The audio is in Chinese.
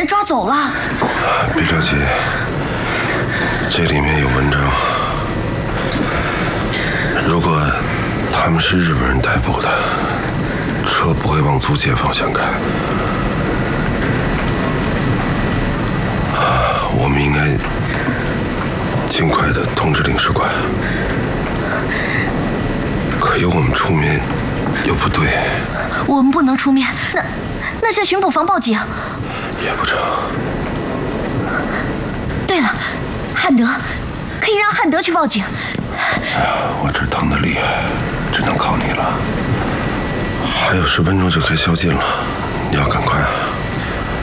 人抓走了。 别着急，这里面有文章。如果他们是日本人逮捕的，车不会往租界方向开。我们应该尽快的通知领事馆。可由我们出面又不对。 我们不能出面，那向巡捕房报警也不成。 对了，汉德，可以让汉德去报警。 哎呀，我这疼得厉害，只能靠你了。还有10分钟就该宵禁了，你要赶快啊。